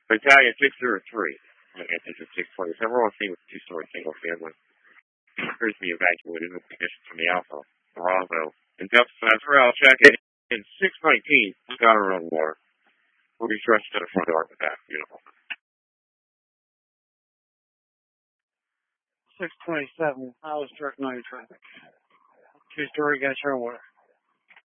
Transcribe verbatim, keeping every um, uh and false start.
Battalion six zero three. Attention six twenty-seven. We're on scene with a two-story single family. Appears to be evacuated with conditions from the Alpha Bravo. And depth size rail check in. In six nineteen, got her own water. We'll be stretched to the front door of the back. Beautiful. six twenty-seven, I was directing on your traffic. Two-story, got your own water.